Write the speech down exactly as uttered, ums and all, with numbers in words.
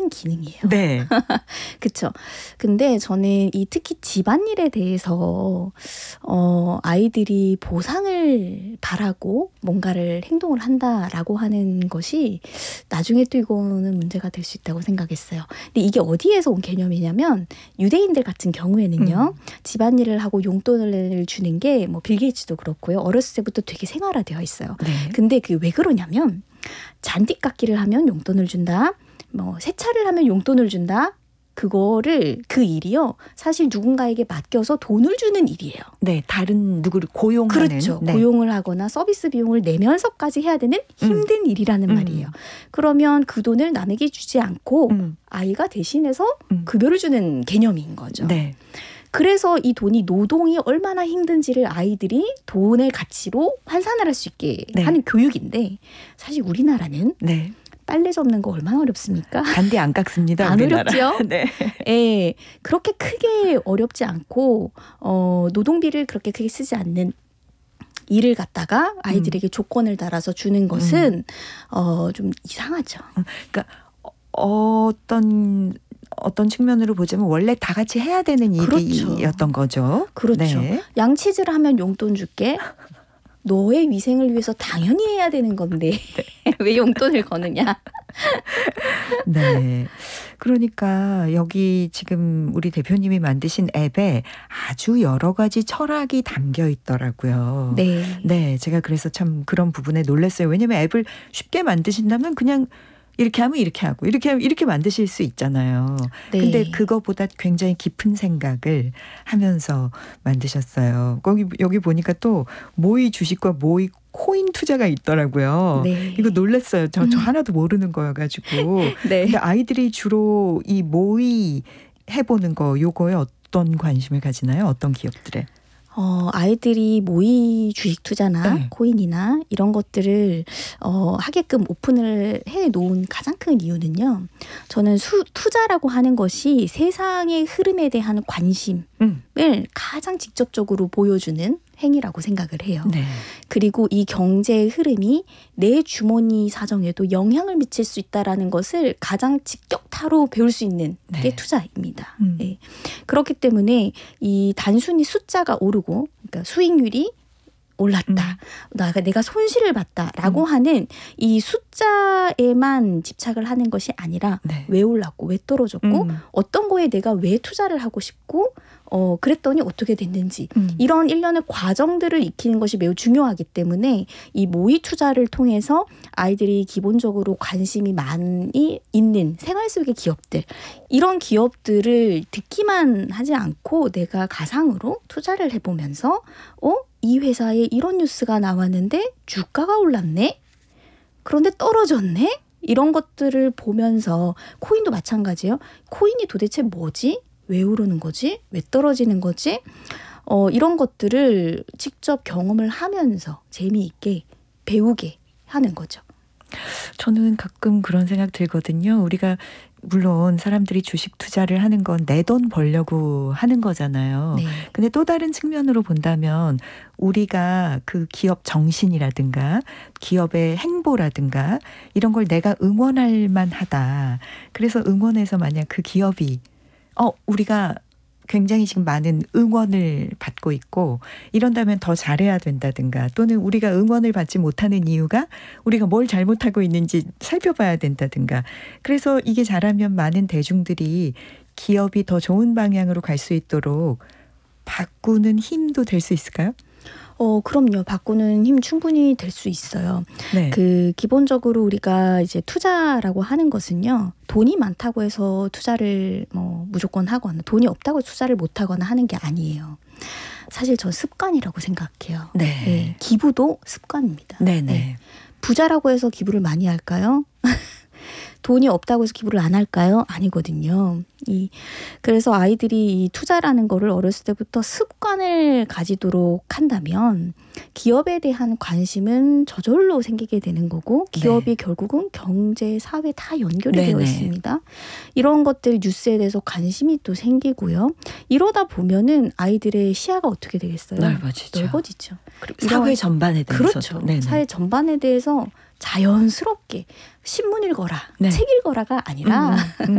기능이에요. 네. 그렇죠. 근데 저는 이 특히 집안일에 대해서 어, 아이들이 보상을 바라고 뭔가를 행동을 한다라고 하는 것이 나중에 또 이거는 문제가 될 수 있다고 생각했어요. 근데 이게 어디에서 온 개념이냐면 유대인들 같은 경우에는요. 음. 집안일을 하고 용돈을 주는 게 뭐 빌 게이츠도 그렇고요. 어렸을 때부터 되게 생활화되어 있어요. 네. 근데 그게 왜 그러냐면 잔디 깎기를 하면 용돈을 준다. 뭐 세차를 하면 용돈을 준다. 그거를 그 일이요. 사실 누군가에게 맡겨서 돈을 주는 일이에요. 네, 다른 누구를 고용하는. 그렇죠. 네. 고용을 하거나 서비스 비용을 내면서까지 해야 되는 힘든 음. 일이라는 음. 말이에요. 그러면 그 돈을 남에게 주지 않고 음. 아이가 대신해서 음. 급여를 주는 개념인 거죠. 네. 그래서 이 돈이 노동이 얼마나 힘든지를 아이들이 돈의 가치로 환산을 할 수 있게 네. 하는 교육인데 사실 우리나라는 네. 빨래 접는 거 얼마나 어렵습니까? 잔디 안 깎습니다. 안 우리나라. 어렵죠? 네. 네. 그렇게 크게 어렵지 않고 어, 노동비를 그렇게 크게 쓰지 않는 일을 갖다가 아이들에게 음. 조건을 달아서 주는 것은 음. 어, 좀 이상하죠. 그러니까 어떤 어떤 측면으로 보자면 원래 다 같이 해야 되는 일이었던 그렇죠. 거죠. 그렇죠. 네. 양치질을 하면 용돈 줄게. 너의 위생을 위해서 당연히 해야 되는 건데 네. 왜 용돈을 거느냐. 네. 그러니까 여기 지금 우리 대표님이 만드신 앱에 아주 여러 가지 철학이 담겨 있더라고요. 네. 네. 제가 그래서 참 그런 부분에 놀랐어요. 왜냐하면 앱을 쉽게 만드신다면 그냥 이렇게 하면 이렇게 하고 이렇게 하면 이렇게 만드실 수 있잖아요. 네. 근데 그거보다 굉장히 깊은 생각을 하면서 만드셨어요. 거기 여기 보니까 또 모의 주식과 모의 코인 투자가 있더라고요. 네. 이거 놀랐어요. 저, 저 하나도 모르는 거여가지고. 네. 근데 아이들이 주로 이 모의 해보는 거 요거에 어떤 관심을 가지나요? 어떤 기업들에? 어, 아이들이 모의 주식 투자나 네. 코인이나 이런 것들을 어, 하게끔 오픈을 해놓은 가장 큰 이유는요. 저는 수, 투자라고 하는 것이 세상의 흐름에 대한 관심을 음. 가장 직접적으로 보여주는 행위라고 생각을 해요. 네. 그리고 이 경제의 흐름이 내 주머니 사정에도 영향을 미칠 수 있다는 것을 가장 직격타로 배울 수 있는 네. 게 투자입니다. 음. 네. 그렇기 때문에 이 단순히 숫자가 오르고 그러니까 수익률이 올랐다. 음. 나가 내가 손실을 봤다라고 음. 하는 이 숫자에만 집착을 하는 것이 아니라 네. 왜 올랐고 왜 떨어졌고 음. 어떤 거에 내가 왜 투자를 하고 싶고 어 그랬더니 어떻게 됐는지 음. 이런 일련의 과정들을 익히는 것이 매우 중요하기 때문에 이 모의 투자를 통해서 아이들이 기본적으로 관심이 많이 있는 생활 속의 기업들 이런 기업들을 듣기만 하지 않고 내가 가상으로 투자를 해보면서 어? 이 회사에 이런 뉴스가 나왔는데 주가가 올랐네? 그런데 떨어졌네? 이런 것들을 보면서 코인도 마찬가지예요. 코인이 도대체 뭐지? 왜 오르는 거지? 왜 떨어지는 거지? 어, 이런 것들을 직접 경험을 하면서 재미있게 배우게 하는 거죠. 저는 가끔 그런 생각 들거든요. 우리가 물론 사람들이 주식 투자를 하는 건 내 돈 벌려고 하는 거잖아요. 네. 근데 또 다른 측면으로 본다면 우리가 그 기업 정신이라든가 기업의 행보라든가 이런 걸 내가 응원할 만하다. 그래서 응원해서 만약 그 기업이 어 우리가 굉장히 지금 많은 응원을 받고 있고 이런다면 더 잘해야 된다든가 또는 우리가 응원을 받지 못하는 이유가 우리가 뭘 잘못하고 있는지 살펴봐야 된다든가 그래서 이게 잘하면 많은 대중들이 기업이 더 좋은 방향으로 갈 수 있도록 바꾸는 힘도 될 수 있을까요? 어, 그럼요. 바꾸는 힘 충분히 될 수 있어요. 네. 그 기본적으로 우리가 이제 투자라고 하는 것은요. 돈이 많다고 해서 투자를 뭐 무조건 하거나 돈이 없다고 투자를 못 하거나 하는 게 아니에요. 사실 전 습관이라고 생각해요. 네. 네. 기부도 습관입니다. 네네. 네. 부자라고 해서 기부를 많이 할까요? 돈이 없다고 해서 기부를 안 할까요? 아니거든요. 이 그래서 아이들이 이 투자라는 거를 어렸을 때부터 습관을 가지도록 한다면 기업에 대한 관심은 저절로 생기게 되는 거고 기업이 네. 결국은 경제, 사회 다 연결이 네네. 되어 있습니다. 이런 것들 뉴스에 대해서 관심이 또 생기고요. 이러다 보면은 아이들의 시야가 어떻게 되겠어요? 넓어지죠. 넓어지죠. 사회 전반에 대해서 그렇죠. 네네. 사회 전반에 대해서 자연스럽게 신문 읽어라, 네. 책 읽어라가 아니라 음, 음.